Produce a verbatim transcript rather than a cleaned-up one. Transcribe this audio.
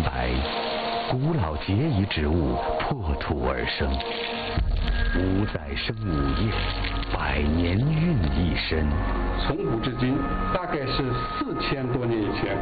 白，古老节仪植物破土而生。五载生五叶，百年孕一身。 从古至今，大概是四千多年以前，